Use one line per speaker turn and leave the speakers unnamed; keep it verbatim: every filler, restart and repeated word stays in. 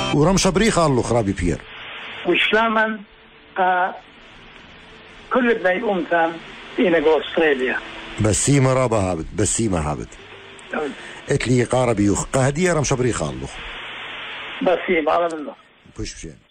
ورمشة بريخ قال له خرابي بير
وشلاما آه كل بدنا يقوم ثان إنك أستراليا
بسي مرابا هابت بسي ما هابت قلت لي قاربي يخ قهدي رمشة بريخ قال له
بسي ما على منه
بوش بشين